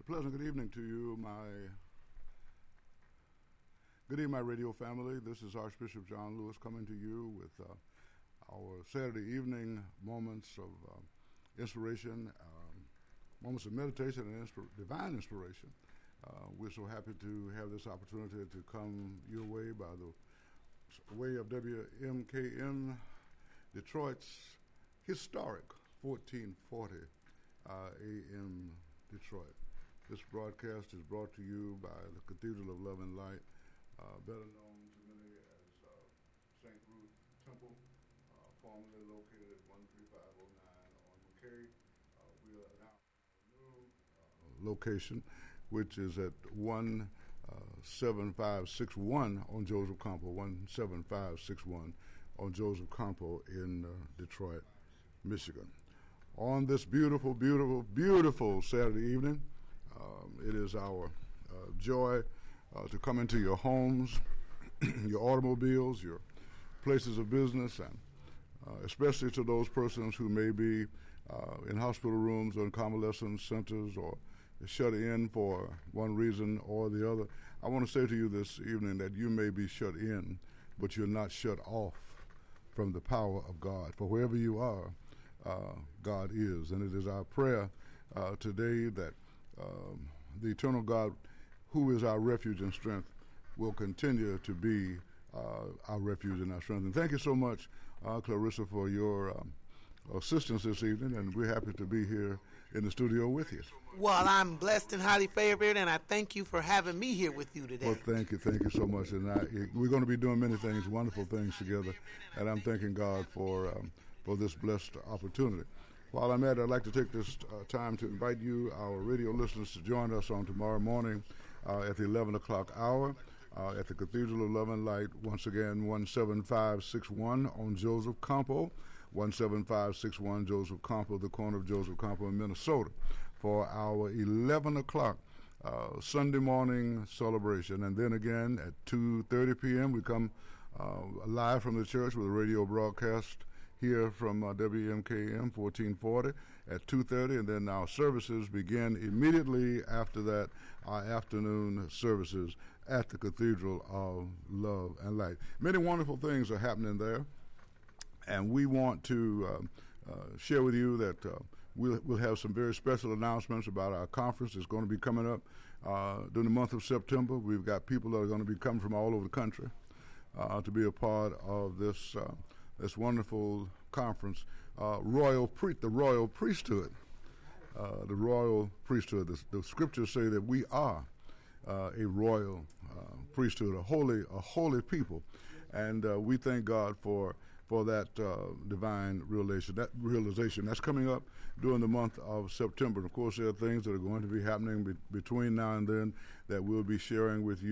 pleasant good evening to you, good evening, my radio family. This is Archbishop John Lewis coming to you with our Saturday evening moments of inspiration, moments of meditation and divine inspiration. We're so happy to have this opportunity to come your way by the way of WMKN, Detroit's historic 1440 AM Detroit. This broadcast is brought to you by the Cathedral of Love and Light, better known to many as St. Ruth Temple, formerly located at 13509 on McKay. We are now a new location, which is at 17561 on Joseph Campo, 17561 on Joseph Campo in Detroit, Michigan. On this beautiful, beautiful, beautiful Saturday evening, it is our joy to come into your homes, your automobiles, your places of business, and especially to those persons who may be in hospital rooms or in convalescent centers or shut in for one reason or the other. I want to say to you this evening that you may be shut in, but you're not shut off from the power of God. For wherever you are, God is. And it is our prayer today that the eternal God, who is our refuge and strength, will continue to be our refuge and our strength. And thank you so much, Clarissa, for your assistance this evening, and we're happy to be here in the studio with you. Well, I'm blessed and highly favored, and I thank you for having me here with you today. Well, thank you so much. And we're going to be doing many things, wonderful things together, and I'm thanking God for this blessed opportunity. While I'm at it, I'd like to take this time to invite you, our radio listeners, to join us on tomorrow morning at the 11 o'clock hour at the Cathedral of Love and Light, once again, 17561 on Joseph Campo, 17561 Joseph Campo, the corner of Joseph Campo in Minnesota, for our 11 o'clock Sunday morning celebration. And then again at 2:30 p.m. we come live from the church with a radio broadcast here from WMKM 1440 at 2:30, and then our services begin immediately after that, our afternoon services at the Cathedral of Love and Light. Many wonderful things are happening there, and we want to share with you that we'll have some very special announcements about our conference. It's going to be coming up during the month of September. We've got people that are going to be coming from all over the country to be a part of this wonderful conference, the royal priesthood. The royal priesthood. The scriptures say that we are a royal priesthood, a holy people, and we thank God for that divine realization. That's coming up during the month of September. And of course, there are things that are going to be happening between now and then that we'll be sharing with you.